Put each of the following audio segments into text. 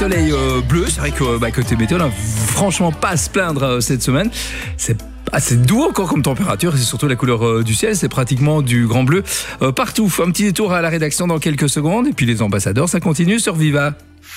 Soleil bleu, c'est vrai que côté météo, on n'a franchement pas à se plaindre cette semaine. C'est assez doux encore comme température et c'est surtout la couleur du ciel, c'est pratiquement du grand bleu partout. Un petit détour à la rédaction dans quelques secondes et puis les ambassadeurs, ça continue sur Viva.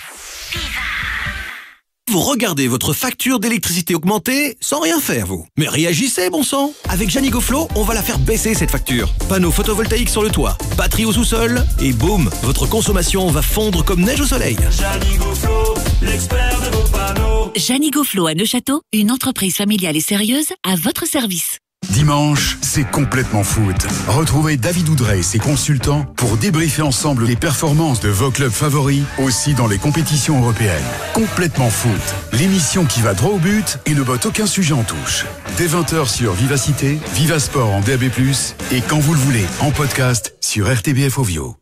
Vous regardez votre facture d'électricité augmenter sans rien faire, vous. Mais réagissez, bon sang. Avec Janigoflo, on va la faire baisser, cette facture. Panneaux photovoltaïques sur le toit, batterie au sous-sol, et boum, votre consommation va fondre comme neige au soleil. Janigoflo, l'expert de vos panneaux. Janigoflo à Neuchâteau, une entreprise familiale et sérieuse à votre service. Dimanche, c'est complètement foot. Retrouvez David Oudrey et ses consultants pour débriefer ensemble les performances de vos clubs favoris, aussi dans les compétitions européennes. Complètement foot, l'émission qui va droit au but et ne botte aucun sujet en touche. Dès 20h sur Vivacité, Vivasport en DAB+, et quand vous le voulez, en podcast sur RTBF Ovio.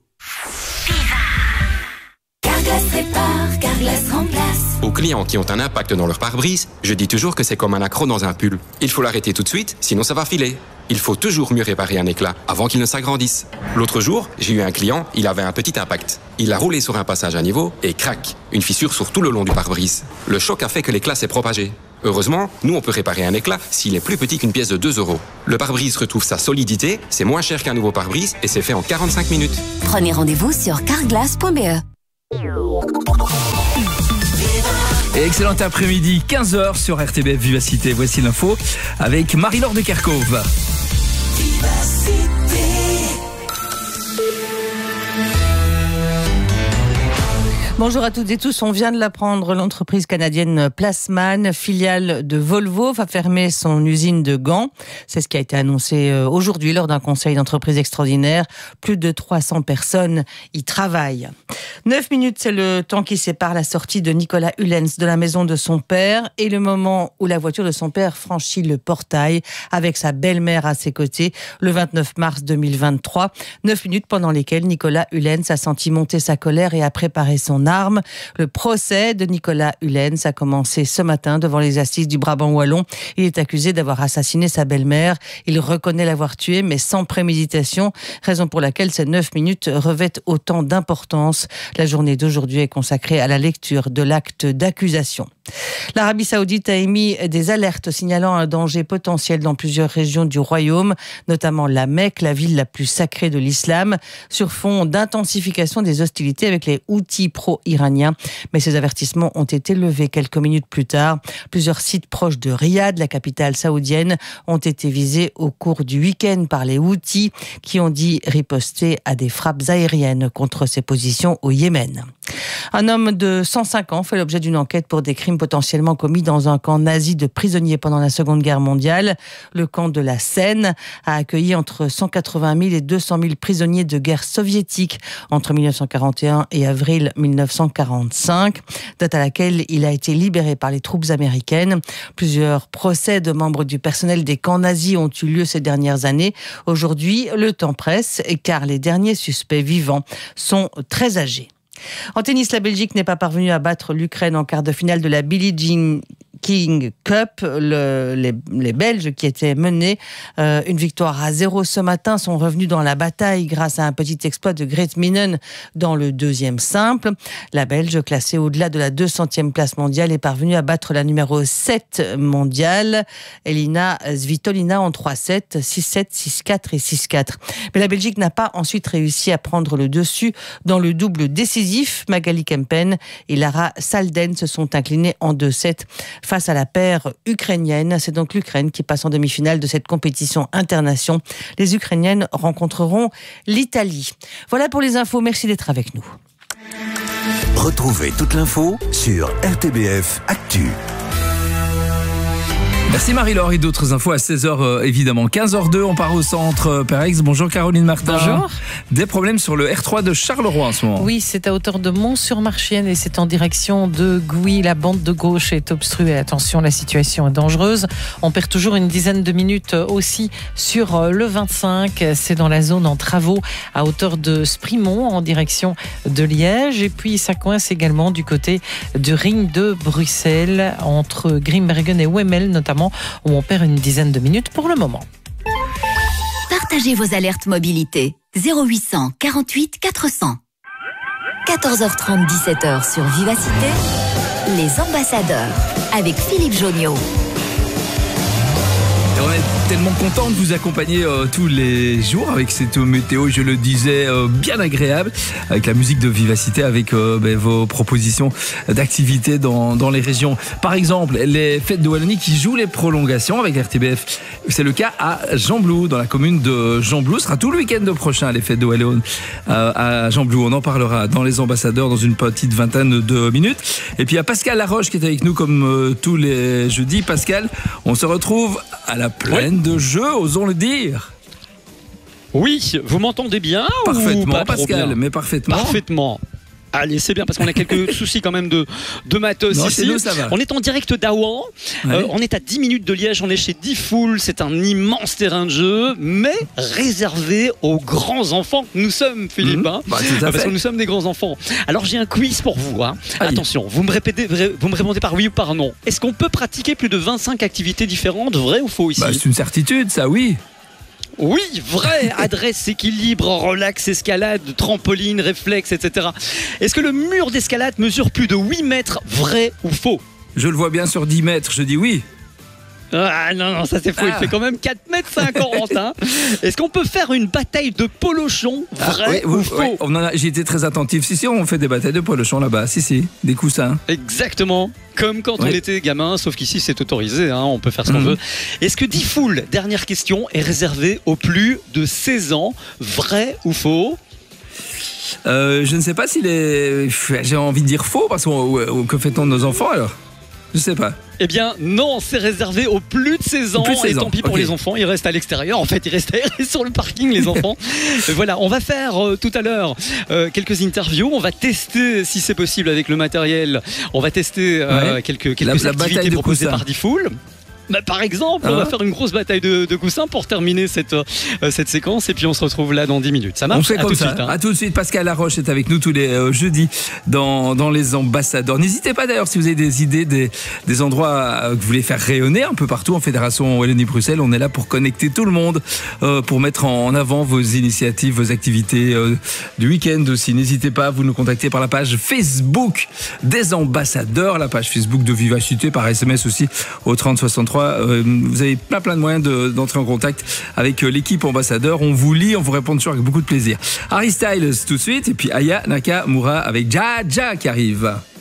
Carglass répare, Carglass remplace. Aux clients qui ont un impact dans leur pare-brise, je dis toujours que c'est comme un accroc dans un pull. Il faut l'arrêter tout de suite, sinon ça va filer. Il faut toujours mieux réparer un éclat avant qu'il ne s'agrandisse. L'autre jour, j'ai eu un client, il avait un petit impact. Il a roulé sur un passage à niveau et crac, une fissure sur tout le long du pare-brise. Le choc a fait que l'éclat s'est propagé. Heureusement, nous on peut réparer un éclat s'il est plus petit qu'une pièce de 2 €. Le pare-brise retrouve sa solidité, c'est moins cher qu'un nouveau pare-brise et c'est fait en 45 minutes. Prenez rendez-vous sur carglass.be. Et excellent après-midi, 15h sur RTBF Vivacité. Voici l'info avec Marie-Laure de Kerkhove. Bonjour à toutes et tous, on vient de l'apprendre, l'entreprise canadienne Plasman, filiale de Volvo, va fermer son usine de Gand. C'est ce qui a été annoncé aujourd'hui lors d'un conseil d'entreprise extraordinaire. Plus de 300 personnes y travaillent. 9 minutes, c'est le temps qui sépare la sortie de Nicolas Hulens de la maison de son père et le moment où la voiture de son père franchit le portail avec sa belle-mère à ses côtés le 29 mars 2023. 9 minutes pendant lesquelles Nicolas Hulens a senti monter sa colère et a préparé son arme. Le procès de Nicolas Hulens a commencé ce matin devant les assises du Brabant wallon. Il est accusé d'avoir assassiné sa belle-mère. Il reconnaît l'avoir tuée, mais sans préméditation, raison pour laquelle ces 9 minutes revêtent autant d'importance. La journée d'aujourd'hui est consacrée à la lecture de l'acte d'accusation. L'Arabie Saoudite a émis des alertes signalant un danger potentiel dans plusieurs régions du royaume, notamment la Mecque, la ville la plus sacrée de l'islam, sur fond d'intensification des hostilités avec les Houthis pro-iraniens. Mais ces avertissements ont été levés quelques minutes plus tard. Plusieurs sites proches de Riyad, la capitale saoudienne, ont été visés au cours du week-end par les Houthis qui ont dit riposter à des frappes aériennes contre ces positions au Yémen. Un homme de 105 ans fait l'objet d'une enquête pour des crimes potentiellement commis dans un camp nazi de prisonniers pendant la Seconde Guerre mondiale. Le camp de la Seine a accueilli entre 180 000 et 200 000 prisonniers de guerre soviétiques entre 1941 et avril 1945, date à laquelle il a été libéré par les troupes américaines. Plusieurs procès de membres du personnel des camps nazis ont eu lieu ces dernières années. Aujourd'hui, le temps presse car les derniers suspects vivants sont très âgés. En tennis, la Belgique n'est pas parvenue à battre l'Ukraine en quart de finale de la Billie Jean King Cup. Les Belges qui étaient menés une victoire à 0 ce matin sont revenus dans la bataille grâce à un petit exploit de Grete Minen dans le deuxième simple. La Belge, classée au-delà de la 200e place mondiale, est parvenue à battre la numéro 7 mondiale, Elina Svitolina, en 3-7, 6-7, 6-4 et 6-4. Mais la Belgique n'a pas ensuite réussi à prendre le dessus dans le double décisif. Magali Kempen et Lara Salden se sont inclinés en 2-7 face à la paire ukrainienne. C'est donc l'Ukraine qui passe en demi-finale de cette compétition internationale. Les Ukrainiennes rencontreront l'Italie. Voilà pour les infos. Merci d'être avec nous. Retrouvez toute l'info sur RTBF Actu. Merci Marie-Laure et d'autres infos à 16h évidemment. 15h02, on part au centre Perex. Bonjour Caroline Martin. Bonjour. Des problèmes sur le R3 de Charleroi en ce moment. Oui, c'est à hauteur de Mont-sur-Marchienne et c'est en direction de Gouy. La bande de gauche est obstruée. Attention, la situation est dangereuse. On perd toujours une dizaine de minutes aussi sur le 25. C'est dans la zone en travaux à hauteur de Sprimont en direction de Liège. Et puis ça coince également du côté du ring de Bruxelles entre Grimbergen et Wemmel notamment, où on perd une dizaine de minutes pour le moment. Partagez. Partagez vos alertes mobilité. 0800 48 400. 14h30, 17h sur Vivacité, les ambassadeurs avec Philippe Jonniot. On est tellement content de vous accompagner tous les jours avec cette météo, je le disais, bien agréable, avec la musique de Vivacité, avec vos propositions d'activités dans les régions. Par exemple, les fêtes de Wallonie qui jouent les prolongations avec RTBF. C'est le cas à Gembloux, dans la commune de Gembloux. Ce sera tout le week-end prochain, les fêtes de Wallonie à Gembloux. On en parlera dans les ambassadeurs dans une petite vingtaine de minutes. Et puis il y a Pascal Laroche qui est avec nous comme tous les jeudis. Pascal, on se retrouve à la plaine de jeu, osons le dire. Oui, vous m'entendez bien parfaitement, ou pas Pascal, bien mais parfaitement. Parfaitement. Allez, c'est bien parce qu'on a quelques soucis quand même de matos ici. Nous, ça va. On est en direct d'Aouan. Ouais. On est à 10 minutes de Liège. On est chez Diffoul. C'est un immense terrain de jeu, mais réservé aux grands enfants que nous sommes, Philippe. Hein, tout à parce fait. que nous sommes des grands enfants. Alors j'ai un quiz pour vous. Hein. Aïe. Attention, vous me répondez par oui ou par non. Est-ce qu'on peut pratiquer plus de 25 activités différentes, vrai ou faux ici? C'est une certitude, ça, oui. Oui, vrai. Adresse, équilibre, relax, escalade, trampoline, réflexe, etc. Est-ce que le mur d'escalade mesure plus de 8 mètres, vrai ou faux? Je le vois bien sur 10 mètres, je dis oui. Ah non, ça c'est faux. Il fait quand même 4 mètres 50. Hein. Est-ce qu'on peut faire une bataille de polochon, vrai ou faux? Oui, j'ai été très attentif. Si, on fait des batailles de polochon là-bas. Si, des coussins. Exactement. Comme quand on était gamin, sauf qu'ici c'est autorisé, hein, on peut faire ce qu'on veut. Est-ce que Diffoul, dernière question, est réservé aux plus de 16 ans, vrai ou faux? Je ne sais pas s'il est... J'ai envie de dire faux, parce que fait-on de nos enfants alors? Je sais pas. Eh bien non, c'est réservé aux plus de 16 ans. Et tant pis pour les enfants, ils restent à l'extérieur. En fait, ils restent aérés sur le parking, les enfants. Voilà, on va faire tout à l'heure quelques interviews. On va tester, si c'est possible, avec le matériel. On va tester quelques activités proposées par Diffoul. Par exemple, on va faire une grosse bataille de coussins pour terminer cette séquence et puis on se retrouve là dans 10 minutes. Ça marche? On fait comme ça. À tout de suite. Pascal Laroche est avec nous tous les jeudis dans les ambassadeurs. N'hésitez pas d'ailleurs si vous avez des idées, des endroits que vous voulez faire rayonner un peu partout en Fédération Wallonie-Bruxelles. On est là pour connecter tout le monde, pour mettre en avant vos initiatives, vos activités du week-end aussi. N'hésitez pas à vous nous contacter par la page Facebook des ambassadeurs, la page Facebook de Vivacité, par SMS aussi au 3063. Vous avez plein de moyens d'entrer en contact avec l'équipe ambassadeur. On vous lit, on vous répond toujours avec beaucoup de plaisir. Harry Styles tout de suite et puis Aya Nakamura avec Jaja qui arrive.